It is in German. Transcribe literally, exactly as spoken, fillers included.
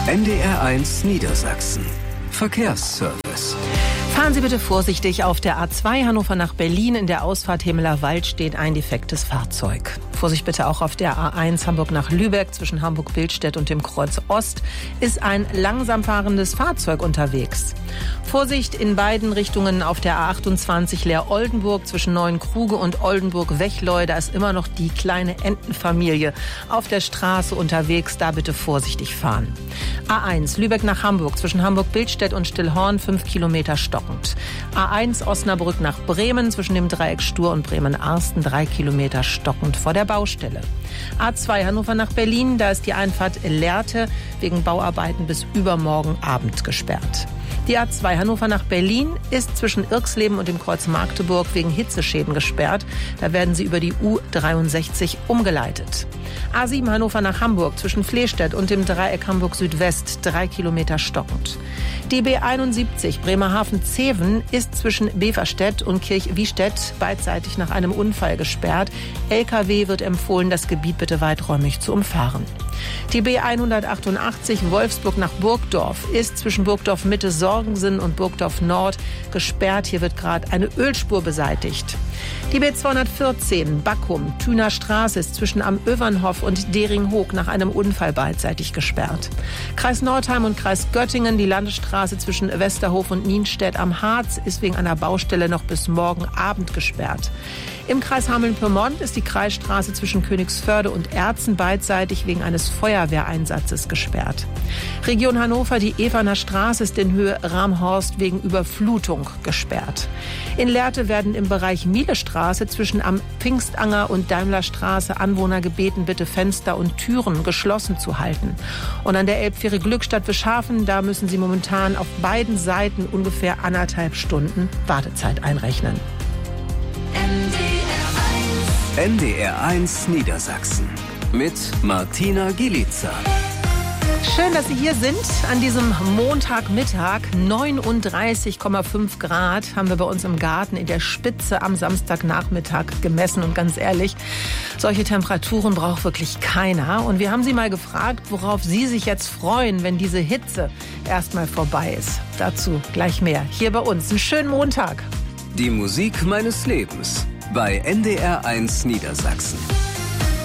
N D R eins Niedersachsen. Verkehrsservice. Fahren Sie bitte vorsichtig auf der A zwei Hannover nach Berlin. In der Ausfahrt Hemeler Wald steht ein defektes Fahrzeug. Vorsicht bitte auch auf der A eins Hamburg nach Lübeck. Zwischen Hamburg-Billstedt und dem Kreuz Ost ist ein langsam fahrendes Fahrzeug unterwegs. Vorsicht in beiden Richtungen auf der A achtundzwanzig Leer-Oldenburg zwischen Neuenkruge und Oldenburg-Wechleu. Da ist immer noch die kleine Entenfamilie auf der Straße unterwegs. Da bitte vorsichtig fahren. A eins Lübeck nach Hamburg zwischen Hamburg-Billstedt und Stillhorn fünf Kilometer stockend. A eins Osnabrück nach Bremen zwischen dem Dreieck Stur und Bremen-Arsten drei Kilometer stockend vor der Baustelle. A zwei Hannover nach Berlin, da ist die Einfahrt Lehrte wegen Bauarbeiten bis übermorgen Abend gesperrt. Die A zwei Hannover nach Berlin ist zwischen Irxleben und dem Kreuz Magdeburg wegen Hitzeschäden gesperrt. Da werden sie über die U dreiundsechzig umgeleitet. A sieben Hannover nach Hamburg zwischen Flehstedt und dem Dreieck Hamburg Südwest drei Kilometer stockend. Die B einundsiebzig Bremerhaven-Zeven ist zwischen Beverstedt und Kirchwiestedt beidseitig nach einem Unfall gesperrt. L K W wird empfohlen, das Gebiet bitte weiträumig zu umfahren. Die B hundertachtundachtzig Wolfsburg nach Burgdorf ist zwischen Burgdorf Mitte Sorgensen und Burgdorf Nord gesperrt. Hier wird gerade eine Ölspur beseitigt. Die B zweihundertvierzehn Backum Thüner Straße ist zwischen Am Övernhof und Deringhoog nach einem Unfall beidseitig gesperrt. Kreis Nordheim und Kreis Göttingen, die Landesstraße zwischen Westerhof und Nienstedt am Harz ist wegen einer Baustelle noch bis morgen Abend gesperrt. Im Kreis Hameln-Pyrmont ist die Kreisstraße zwischen Königsförde und Erzen beidseitig wegen eines Feuerwehreinsatzes gesperrt. Region Hannover, die Evaner Straße ist in Höhe Ramhorst wegen Überflutung gesperrt. In Lehrte werden im Bereich Mielestraße zwischen Am Pfingstanger und Daimlerstraße Anwohner gebeten, bitte Fenster und Türen geschlossen zu halten. Und an der Elbfähre Glückstadt-Wischhafen, da müssen Sie momentan auf beiden Seiten ungefähr anderthalb Stunden Wartezeit einrechnen. N D R eins Niedersachsen mit Martina Gielica. Schön, dass Sie hier sind an diesem Montagmittag. neununddreißig Komma fünf Grad haben wir bei uns im Garten in der Spitze am Samstagnachmittag gemessen. Und ganz ehrlich, solche Temperaturen braucht wirklich keiner. Und wir haben Sie mal gefragt, worauf Sie sich jetzt freuen, wenn diese Hitze erstmal vorbei ist. Dazu gleich mehr hier bei uns. Einen schönen Montag. Die Musik meines Lebens bei N D R eins Niedersachsen.